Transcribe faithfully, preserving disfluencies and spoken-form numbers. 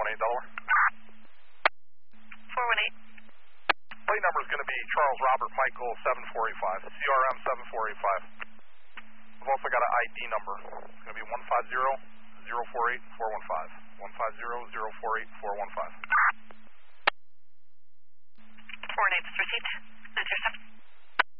one eight, Delaware. four one eight. Plate number is going to be Charles Robert Michael seven four eight five, C R M seven four eight five. I've also got an I D number. It's going to be one five zero zero four eight four one five. one five zero zero four eight four one five. four one eight is received. Intercept.